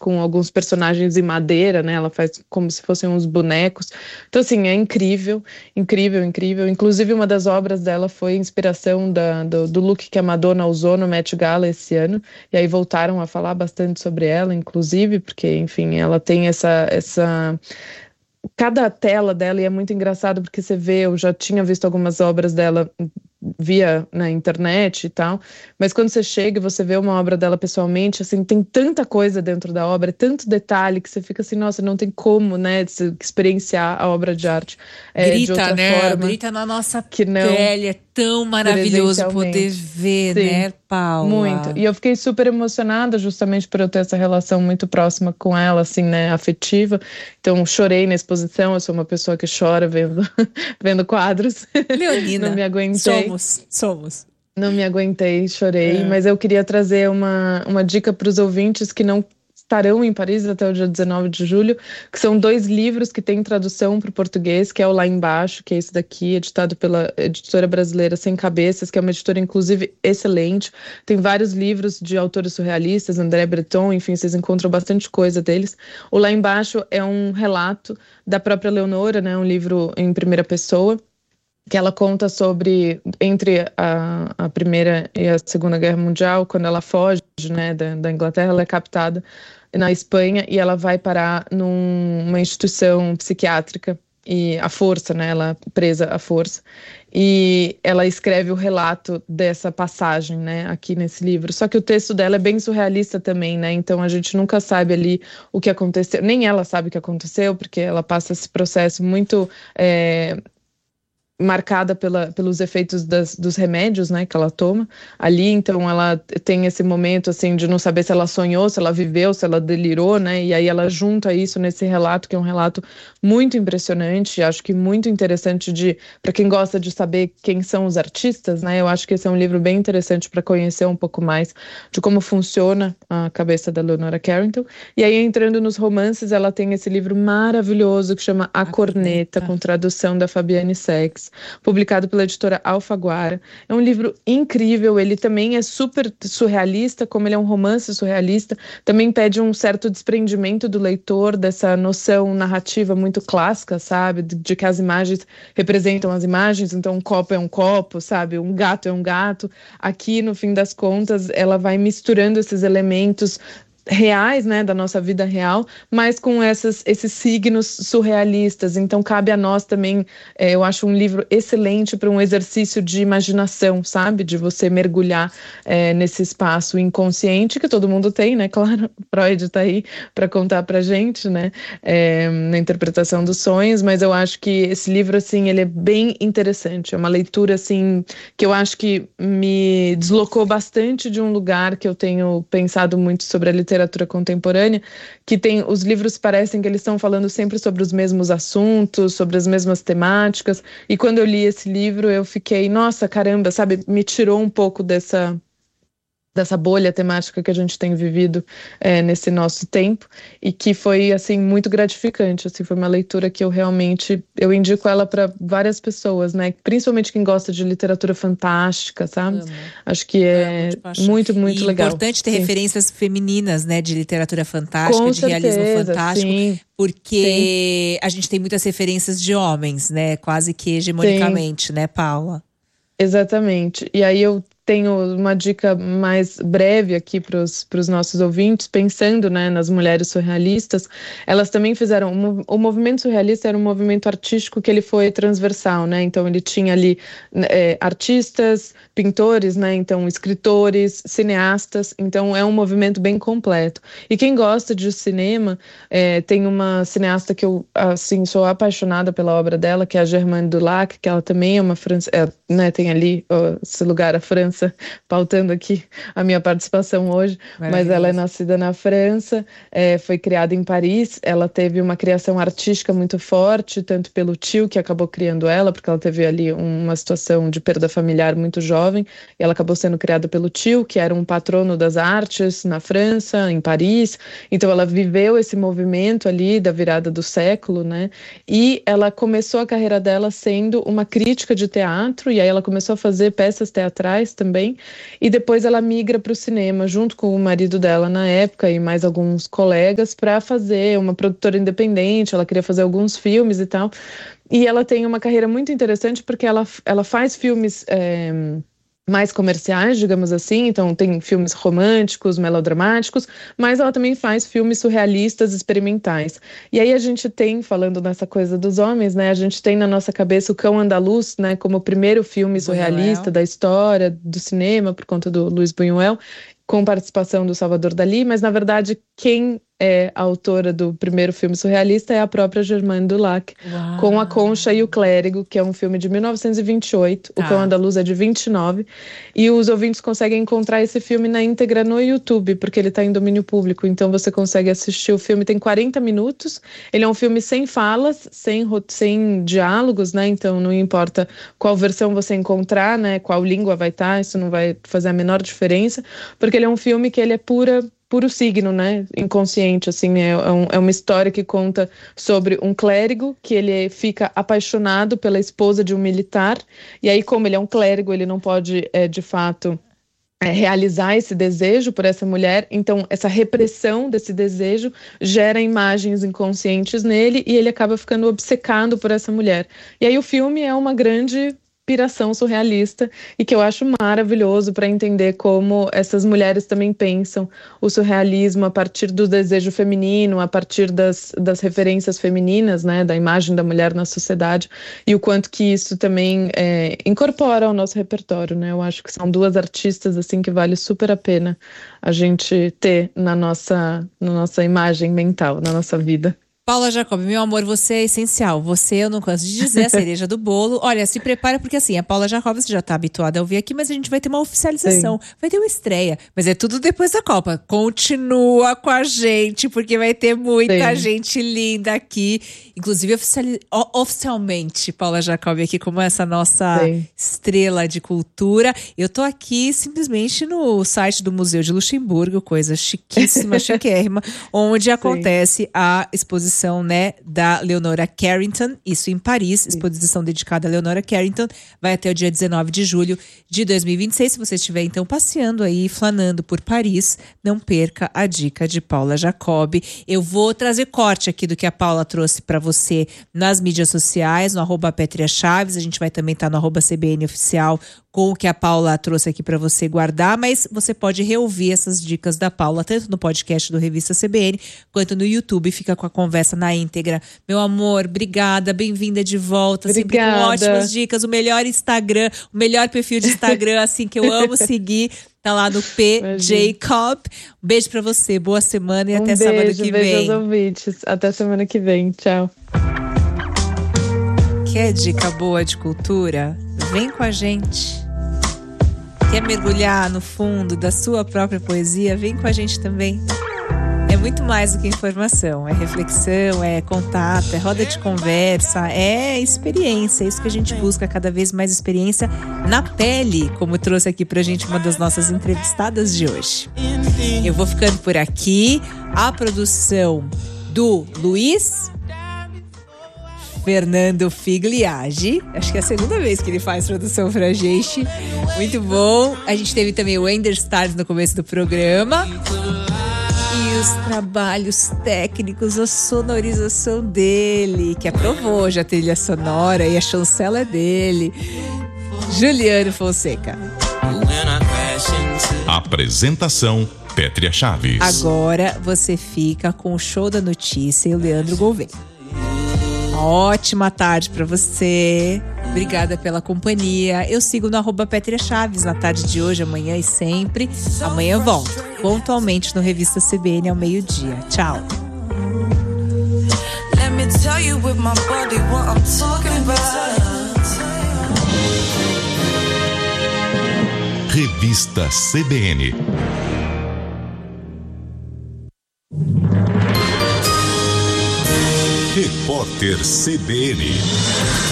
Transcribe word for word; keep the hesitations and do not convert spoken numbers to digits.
com alguns personagens em madeira, né? Ela faz como se fossem uns bonecos. Então, assim, é incrível, incrível, incrível. Inclusive, uma das obras dela foi inspiração da, do, do look que a Madonna usou no Met Gala esse ano. E aí voltaram a falar bastante sobre ela, inclusive, porque, enfim, ela tem essa... essa cada tela dela, e é muito engraçado porque você vê, eu já tinha visto algumas obras dela via na internet e tal, mas quando você chega e você vê uma obra dela pessoalmente, assim, tem tanta coisa dentro da obra, tanto detalhe que você fica assim, nossa, não tem como, né, de se experienciar a obra de arte é, de Grita, outra né? forma Grita na nossa que não pele. É tão maravilhoso poder presencialmente. ver, Sim. né, Muito. Paula? E eu fiquei super emocionada justamente por eu ter essa relação muito próxima com ela, assim, né, afetiva. Então, chorei na exposição. Eu sou uma pessoa que chora vendo, vendo quadros. Não me Leonina, aguentei. somos, somos. Não me aguentei, chorei, É. mas eu queria trazer uma, uma dica para os ouvintes que não estarão em Paris até o dia dezenove de julho, que são dois livros que têm tradução para o português, que é o Lá Embaixo, que é esse daqui, editado pela editora brasileira Sem Cabeças, que é uma editora, inclusive, excelente. Tem vários livros de autores surrealistas, André Breton, enfim, vocês encontram bastante coisa deles. O Lá Embaixo é um relato da própria Leonora, né, um livro em primeira pessoa, que ela conta sobre, entre a, a Primeira e a Segunda Guerra Mundial, quando ela foge, né, da, da Inglaterra, ela é captada na Espanha e ela vai parar numa instituição psiquiátrica, e à força, né, ela é presa à força, e ela escreve o relato dessa passagem, né, aqui nesse livro. Só que o texto dela é bem surrealista também, né, então a gente nunca sabe ali o que aconteceu, nem ela sabe o que aconteceu, porque ela passa esse processo muito... É, marcada pela, pelos efeitos das, dos remédios, né, que ela toma ali, então ela tem esse momento, assim, de não saber se ela sonhou, se ela viveu, se ela delirou, né, e aí ela junta isso nesse relato, que é um relato muito impressionante, acho que muito interessante de, para quem gosta de saber quem são os artistas, né, eu acho que esse é um livro bem interessante para conhecer um pouco mais de como funciona a cabeça da Leonora Carrington. E aí, entrando nos romances, ela tem esse livro maravilhoso que chama A, A Corneta, corneta. com tradução da Fabiane Sex, publicado pela editora Alfaguara. É um livro incrível, ele também é super surrealista, como ele é um romance surrealista, também pede um certo desprendimento do leitor dessa noção narrativa muito clássica, sabe, de, de que as imagens representam as imagens, então um copo é um copo, sabe, um gato é um gato. Aqui, no fim das contas, ela vai misturando esses elementos reais, né, da nossa vida real, mas com essas, esses signos surrealistas. Então cabe a nós também, é, eu acho um livro excelente para um exercício de imaginação, sabe, de você mergulhar é, nesse espaço inconsciente que todo mundo tem, né, claro, Freud está aí para contar para gente, né, é, na interpretação dos sonhos, mas eu acho que esse livro, assim, ele é bem interessante, é uma leitura, assim, que eu acho que me deslocou bastante de um lugar que eu tenho pensado muito sobre a literatura literatura contemporânea, que tem, os livros parecem que eles estão falando sempre sobre os mesmos assuntos, sobre as mesmas temáticas, e quando eu li esse livro eu fiquei, nossa, caramba, sabe, me tirou um pouco dessa dessa bolha temática que a gente tem vivido é, nesse nosso tempo, e que foi, assim, muito gratificante, assim, foi uma leitura que eu realmente, eu indico ela para várias pessoas, né, principalmente quem gosta de literatura fantástica, sabe, Amo. acho que Amo é de paixão. muito, muito E legal. importante ter Sim. referências femininas, né, de literatura fantástica, Com de realismo certeza, fantástico, sim, sim, porque a gente tem muitas referências de homens, né, quase que sim, hegemonicamente, né, Paula? exatamente. E aí eu tenho uma dica mais breve aqui para os nossos ouvintes, pensando, né, nas mulheres surrealistas. Elas também fizeram, um, o movimento surrealista era um movimento artístico que ele foi transversal, né, então ele tinha ali é, artistas, pintores, né, então escritores, cineastas, então é um movimento bem completo. E quem gosta de cinema, é, tem uma cineasta que eu, assim, sou apaixonada pela obra dela, que é a Germaine Dulac, que ela também é uma francesa, é, né, tem ali ó, esse lugar, a França, pautando aqui a minha participação hoje, mas ela é Maravilhoso. nascida na França, é, foi criada em Paris, ela teve uma criação artística muito forte, tanto pelo tio que acabou criando ela, porque ela teve ali uma situação de perda familiar muito jovem, e ela acabou sendo criada pelo tio, que era um patrono das artes na França, em Paris, então ela viveu esse movimento ali da virada do século, né, e ela começou a carreira dela sendo uma crítica de teatro, e aí ela começou a fazer peças teatrais também, também, e depois ela migra para o cinema junto com o marido dela na época e mais alguns colegas para fazer uma produtora independente. Ela queria fazer alguns filmes e tal, e ela tem uma carreira muito interessante porque ela, ela faz filmes é, mais comerciais, digamos assim, então tem filmes românticos, melodramáticos, mas ela também faz filmes surrealistas, experimentais. E aí a gente tem, falando nessa coisa dos homens, né, a gente tem na nossa cabeça o Cão Andaluz, né, como o primeiro filme surrealista Buñuel. da história do cinema, por conta do Luiz Buñuel, com participação do Salvador Dalí, mas na verdade quem é a autora do primeiro filme surrealista é a própria Germaine Dulac, Uau. com A Concha e o Clérigo, que é um filme de mil novecentos e vinte e oito, Tá. O Cão Andaluz é de vinte e nove, e os ouvintes conseguem encontrar esse filme na íntegra no YouTube, porque ele está em domínio público, então você consegue assistir o filme, tem quarenta minutos, ele é um filme sem falas, sem, sem diálogos, né, então não importa qual versão você encontrar, né, qual língua vai estar, isso não vai fazer a menor diferença, porque ele é um filme que ele é pura puro signo, né, inconsciente, assim, é, é, um, é uma história que conta sobre um clérigo que ele fica apaixonado pela esposa de um militar, e aí como ele é um clérigo, ele não pode, é, de fato, é, realizar esse desejo por essa mulher, então essa repressão desse desejo gera imagens inconscientes nele, e ele acaba ficando obcecado por essa mulher. E aí o filme é uma grande inspiração surrealista e que eu acho maravilhoso para entender como essas mulheres também pensam o surrealismo a partir do desejo feminino, a partir das, das referências femininas, né, da imagem da mulher na sociedade, e o quanto que isso também é, incorpora ao nosso repertório, né? Eu acho que são duas artistas assim que vale super a pena a gente ter na nossa, na nossa imagem mental, na nossa vida. Paula Jacobi, meu amor, você é essencial. Você, eu não canso de dizer, a cereja do bolo. Olha, se prepara, porque assim, a Paula Jacobi, você já tá habituada a ouvir aqui, mas a gente vai ter uma oficialização. Sim. Vai ter uma estreia, mas é tudo depois da Copa. Continua com a gente, porque vai ter muita Sim. gente linda aqui. Inclusive, oficiali- oficialmente, Paula Jacobi aqui como essa nossa Sim. estrela de cultura. Eu tô aqui simplesmente no site do Museu de Luxemburgo, coisa chiquíssima, chiquérrima, onde acontece Sim. a exposição, né, da Leonora Carrington, isso em Paris, exposição dedicada a Leonora Carrington, vai até o dia dezenove de julho de dois mil e vinte e seis. Se você estiver então passeando aí, flanando por Paris, não perca a dica de Paula Jacobi. Eu vou trazer corte aqui do que a Paula trouxe para você nas mídias sociais, no arroba Pétria Chaves, a gente vai também estar no arroba C B N Oficial com o que a Paula trouxe aqui para você guardar, mas você pode reouvir essas dicas da Paula, tanto no podcast do Revista C B N, quanto no YouTube, fica com a conversa na íntegra. Meu amor, obrigada, bem-vinda de volta, obrigada. Sempre com ótimas dicas, o melhor Instagram, o melhor perfil de Instagram, assim, que eu amo seguir, tá lá no P Jacob. Um beijo pra você, boa semana e um até beijo, sábado que beijo vem. Beijo aos ouvintes, até semana que vem, tchau. Quer dica boa de cultura? Vem com a gente. Quer mergulhar no fundo da sua própria poesia? Vem com a gente também. É muito mais do que informação, é reflexão, é contato, é roda de conversa, é experiência, é isso que a gente busca, cada vez mais experiência na pele, como trouxe aqui pra gente uma das nossas entrevistadas de hoje. Eu vou ficando por aqui, a produção do Luiz Fernando Figliagi, acho que é a segunda vez que ele faz produção pra gente, muito bom. A gente teve também o Ender Stars no começo do programa. E os trabalhos técnicos, a sonorização dele, que aprovou já a trilha sonora e a chancela é dele, Juliano Fonseca. Apresentação Pétria Chaves. Agora você fica com o Show da Notícia e o Leandro Gouveia. Uma ótima tarde para você. Obrigada pela companhia. Eu sigo no arroba Pétria Chaves na tarde de hoje, amanhã e sempre. Amanhã eu volto pontualmente no Revista C B N ao meio-dia. Tchau. Revista C B N. Repórter C B N.